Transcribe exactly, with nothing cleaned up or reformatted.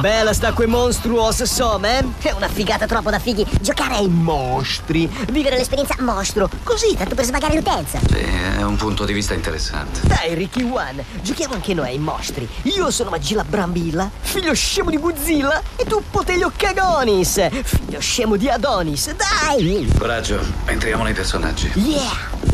Bella sta quei monstruos, som, eh? È una figata troppo da fighi giocare ai mostri, vivere l'esperienza mostro, così, tanto per svagare l'utenza. Sì, è un punto di vista interessante. Dai, Ricky One, giochiamo anche noi ai mostri. Io sono Magilla Brambilla, figlio scemo di Godzilla, e tu Potelio Cagonis, figlio scemo di Adonis. Dai! Coraggio, entriamo nei personaggi. Yeah!